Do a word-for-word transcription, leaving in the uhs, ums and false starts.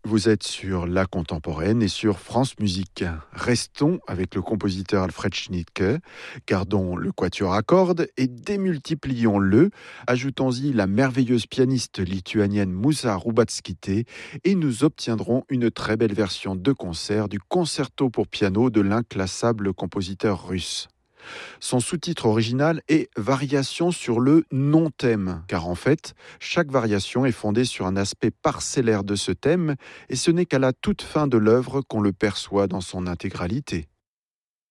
Vous êtes sur La Contemporaine et sur France Musique. Restons avec le compositeur Alfred Schnittke, gardons le quatuor à cordes et démultiplions-le, ajoutons-y la merveilleuse pianiste lituanienne Musa Rubatskite et nous obtiendrons une très belle version de concert du concerto pour piano de l'inclassable compositeur russe. Son sous-titre original est « Variation sur le non-thème », car en fait, chaque variation est fondée sur un aspect parcellaire de ce thème, et ce n'est qu'à la toute fin de l'œuvre qu'on le perçoit dans son intégralité.